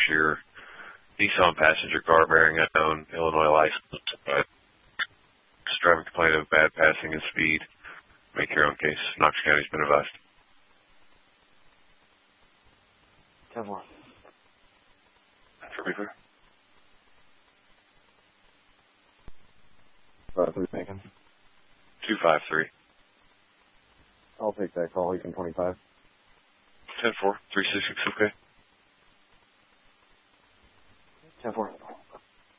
your Nissan passenger car bearing unknown, Illinois license. Just driving complaint of bad passing and speed. Make your own case. Knox County's been advised. 10-4. For me, clear. 3 Macon. 253. I'll take that call. You can 25. 10-4. 366, okay. 10-4.